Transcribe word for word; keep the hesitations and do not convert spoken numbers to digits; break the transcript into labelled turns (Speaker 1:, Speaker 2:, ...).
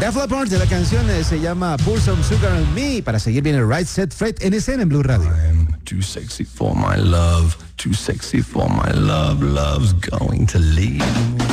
Speaker 1: Def Leppard, la canción eh, se llama Pour Some Sugar on Me. Para seguir viene Right Set Fred en escena en Blue Radio.
Speaker 2: I'm too sexy for my love, too sexy for my love, love's going to leave me.